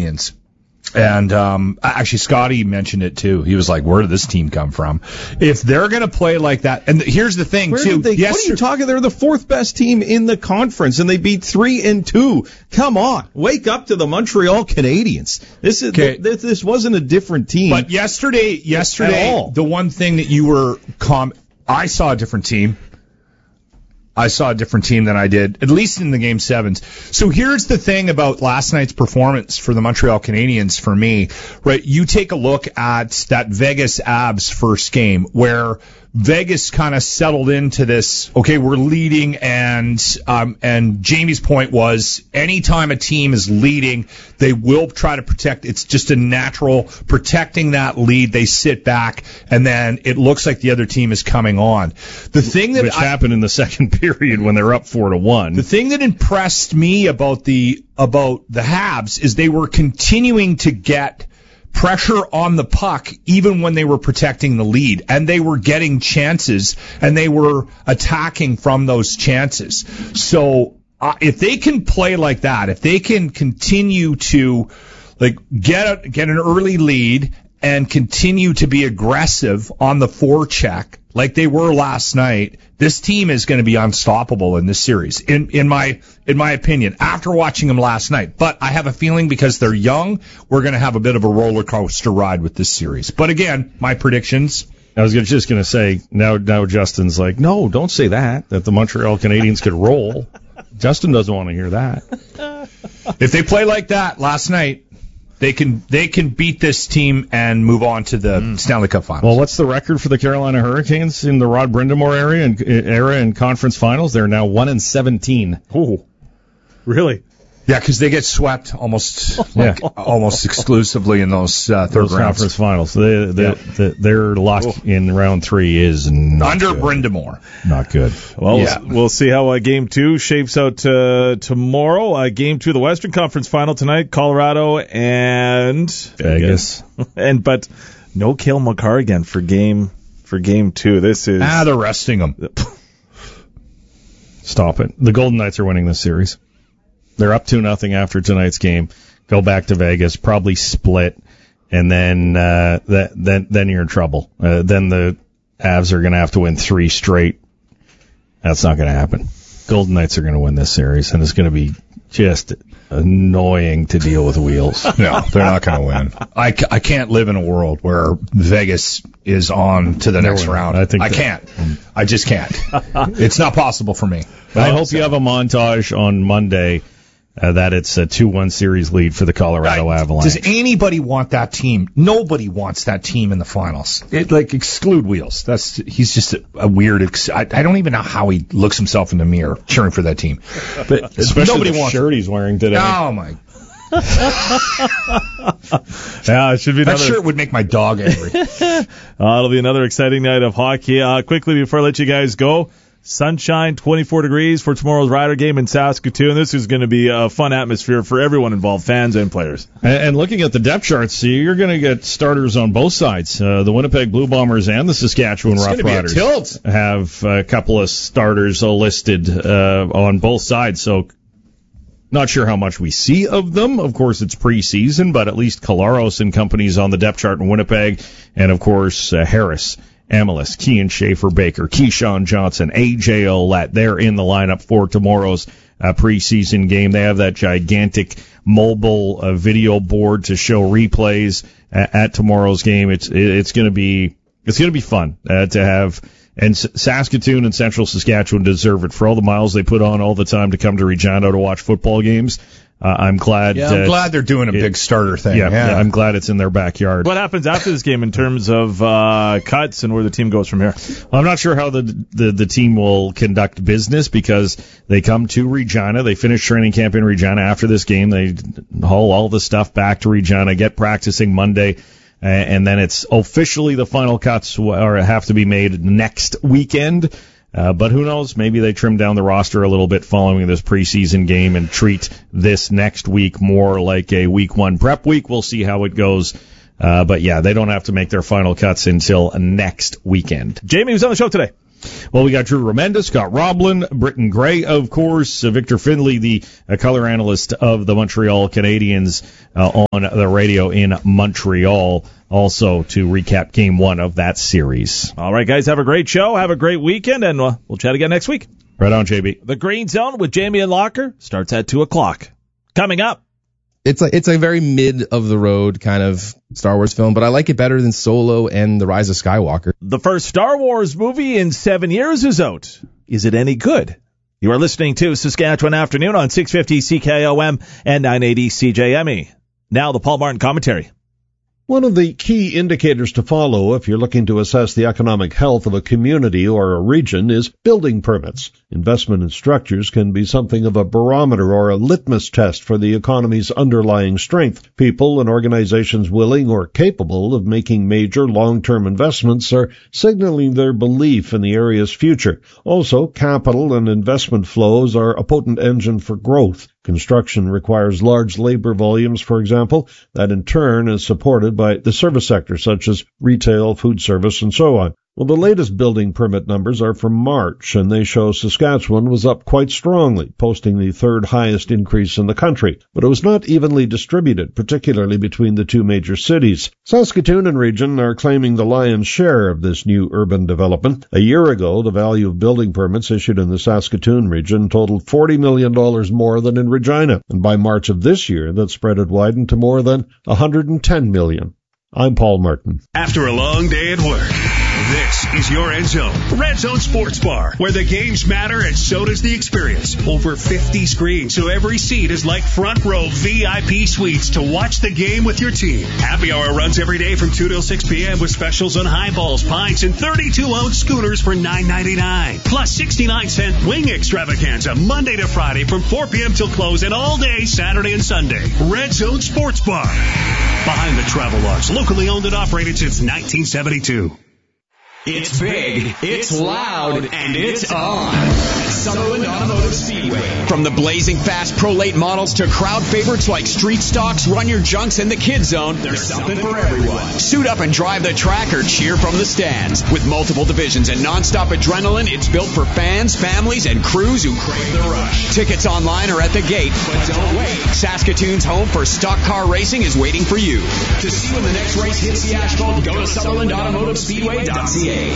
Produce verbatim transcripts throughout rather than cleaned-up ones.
Canadiens. And um, actually, Scotty mentioned it too. He was like, "Where did this team come from?" If they're going to play like that, and here's the thing Where too. Did they, yes, what are you talking? They're the fourth best team in the conference, and they beat three and two. Come on, wake up to the Montreal Canadiens. This is okay. this, this wasn't a different team. But yesterday, yesterday, the one thing that you were com, I saw a different team. I saw a different team than I did, at least in the game sevens. So here's the thing about last night's performance for the Montreal Canadiens for me, right? You take a look at that Vegas Avs first game where Vegas kind of settled into this, okay, we're leading, and um, and Jamie's point was anytime a team is leading, they will try to protect. It's just a natural protecting that lead. They sit back, and then it looks like the other team is coming on. The thing that Which I, happened in the second period when they're up four to one. The thing that impressed me about the about the Habs is they were continuing to get pressure on the puck even when they were protecting the lead, and they were getting chances, and they were attacking from those chances. So uh, if they can play like that, if they can continue to like get a, get an early lead and continue to be aggressive on the forecheck like they were last night, this team is going to be unstoppable in this series, in in my in my opinion, after watching them last night. But I have a feeling because they're young, we're going to have a bit of a roller coaster ride with this series. But again, my predictions. I was just going to say, now now Justin's like, no, don't say that, that the Montreal Canadiens could roll. Justin doesn't want to hear that. If they play like that last night, They can they can beat this team and move on to the mm. Stanley Cup Finals. Well, what's the record for the Carolina Hurricanes in the Rod Brindamore area and era in conference finals? They're now one and seventeen. Oh, really? Yeah, because they get swept almost like, yeah. almost exclusively in those uh, third those rounds. conference finals. They, they, yeah. they, their luck oh. in round three is not under good. Brindamore. Not good. Well, yeah. we'll, we'll see how uh, game two shapes out uh, tomorrow. Uh, game two of the Western Conference Final tonight, Colorado and Vegas. and but no Cale Makar again for game for game two. This is ah, they're resting him. Stop it. The Golden Knights are winning this series. They're up two nothing after tonight's game. Go back to Vegas, probably split, and then uh, that, then then you're in trouble. Uh, then the Avs are going to have to win three straight. That's not going to happen. Golden Knights are going to win this series, and it's going to be just annoying to deal with Wheels. No, they're not going to win. I, I can't live in a world where Vegas is on to the next no, round. I, think I can't. I just can't. It's not possible for me. I hope so. You have a montage on Monday uh, that it's a two one series lead for the Colorado I, Avalanche. Does anybody want that team? Nobody wants that team in the finals. It, like, exclude Wheels. That's he's just a, a weird. Ex- I, I don't even know how he looks himself in the mirror cheering for that team. But especially nobody the wants shirt he's wearing today. Oh my. Yeah, it should be another. That shirt would make my dog angry. uh, it'll be another exciting night of hockey. Uh, quickly before I let you guys go. Sunshine, twenty-four degrees for tomorrow's Rider game in Saskatoon. This is going to be a fun atmosphere for everyone involved, fans and players. And, and looking at the depth charts, you're going to get starters on both sides. Uh, the Winnipeg Blue Bombers and the Saskatchewan it's Rough Riders tilt. have a couple of starters listed uh, on both sides. So not sure how much we see of them. Of course, it's preseason, but at least Kolaros and company's on the depth chart in Winnipeg. And, of course, uh, Harris, Amelis, Kean Schaefer-Baker, Keyshawn Johnson, A J Olette. They're in the lineup for tomorrow's uh, preseason game. They have that gigantic mobile uh, video board to show replays at, at tomorrow's game. It's it's going to be it's going to be fun uh, to have. And S- Saskatoon and Central Saskatchewan deserve it for all the miles they put on all the time to come to Regina to watch football games. Uh, I'm glad. Yeah, I'm uh, glad they're doing a it, big starter thing. Yeah, yeah. yeah, I'm glad it's in their backyard. What happens after this game in terms of uh, cuts and where the team goes from here? I'm not sure how the, the the team will conduct business because they come to Regina. They finish training camp in Regina after this game. They haul all the stuff back to Regina, get practicing Monday, and then it's officially the final cuts or have to be made next weekend. Uh, but who knows? Maybe they trim down the roster a little bit following this preseason game and treat this next week more like a week one prep week. We'll see how it goes. Uh, but yeah, they don't have to make their final cuts until next weekend. Jamie was on the show today. Well, we got Drew Remenda, Scott Roblin, Britton Gray, of course, uh, Victor Findlay, the uh, color analyst of the Montreal Canadiens, uh, on the radio in Montreal, also to recap game one of that series. All right, guys, have a great show. Have a great weekend, and uh, we'll chat again next week. Right on, J B. The Green Zone with Jamie and Locker starts at two o'clock. Coming up. It's a, it's a very mid-of-the-road kind of Star Wars film, but I like it better than Solo and The Rise of Skywalker. The first Star Wars movie in seven years is out. Is it any good? You are listening to Saskatchewan Afternoon on six fifty C K O M and nine eighty C J M E. Now the Paul Martin commentary. One of the key indicators to follow if you're looking to assess the economic health of a community or a region is building permits. Investment in structures can be something of a barometer or a litmus test for the economy's underlying strength. People and organizations willing or capable of making major long-term investments are signaling their belief in the area's future. Also, capital and investment flows are a potent engine for growth. Construction requires large labor volumes, for example, that in turn is supported by the service sector, such as retail, food service, and so on. Well, the latest building permit numbers are from March, and they show Saskatchewan was up quite strongly, posting the third highest increase in the country. But it was not evenly distributed, particularly between the two major cities. Saskatoon and region are claiming the lion's share of this new urban development. A year ago, the value of building permits issued in the Saskatoon region totaled forty million dollars more than in Regina, and by March of this year, that spread had widened to more than one hundred ten million dollars. I'm Paul Martin. After a long day at work, this is your End Zone, Red Zone Sports Bar, where the games matter and so does the experience. Over fifty screens, so every seat is like front row V I P suites to watch the game with your team. Happy hour runs every day from two till six p.m. with specials on highballs, pints, and thirty-two ounce schooners for nine ninety-nine. Plus sixty-nine cent wing extravaganza Monday to Friday from four p.m. till close and all day Saturday and Sunday. Red Zone Sports Bar. Behind the Travel Lodge, locally owned and operated since nineteen seventy-two. It's big, it's loud, and it's on at Sutherland Automotive Speedway. From the blazing fast Pro Late models to crowd favorites like Street Stocks, Run Your Junks, and the Kid Zone, there's something for everyone. Suit up and drive the track or cheer from the stands. With multiple divisions and nonstop adrenaline, it's built for fans, families, and crews who crave the rush. Tickets online or at the gate, but don't wait. Saskatoon's home for stock car racing is waiting for you. To see when the next race hits the asphalt, go to Sutherland Automotive Speedway dot C A.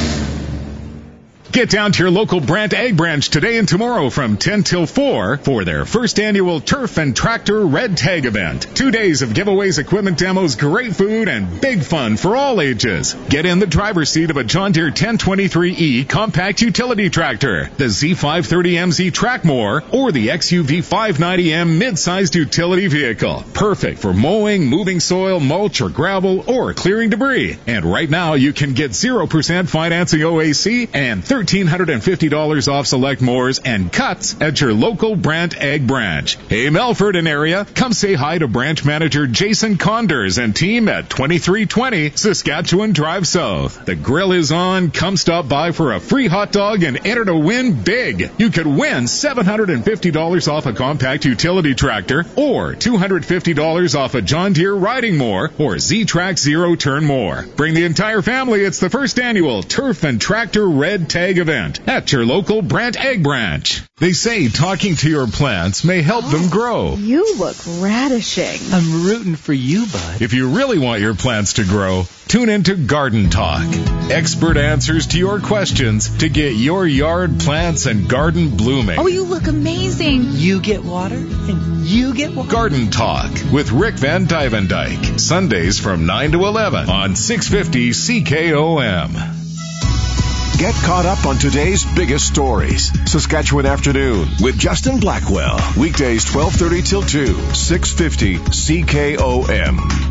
Get down to your local Brandt Ag Branch today and tomorrow from ten till four for their first annual Turf and Tractor Red Tag event. Two days of giveaways, equipment demos, great food, and big fun for all ages. Get in the driver's seat of a John Deere ten twenty-three E compact utility tractor, the Z five thirty M Z Trackmore, or the X U V five ninety M mid-sized utility vehicle. Perfect for mowing, moving soil, mulch, or gravel, or clearing debris. And right now, you can get zero percent financing O A C and one thousand three hundred fifty dollars off select mowers and cuts at your local Brandt Ag Branch. Hey, Melford and area, come say hi to branch manager Jason Conders and team at twenty-three twenty Saskatchewan Drive South. The grill is on. Come stop by for a free hot dog and enter to win big. You could win seven hundred fifty dollars off a compact utility tractor or two hundred fifty dollars off a John Deere riding mower or Z-Track zero-turn mower. Bring the entire family. It's the first annual Turf and Tractor Red Tag event at your local Brandt Ag Branch. They say talking to your plants may help oh, them grow. You look radishing. I'm rooting for you, bud. If you really want your plants to grow, tune into Garden Talk. Expert answers to your questions to get your yard plants and garden blooming. Oh, you look amazing. You get water and you get water. Garden Talk with Rick Van Dyvendyke. Sundays from nine to eleven on six fifty C K O M. Get caught up on today's biggest stories. Saskatchewan Afternoon with Justin Blackwell. Weekdays twelve thirty till two, six fifty C K O M.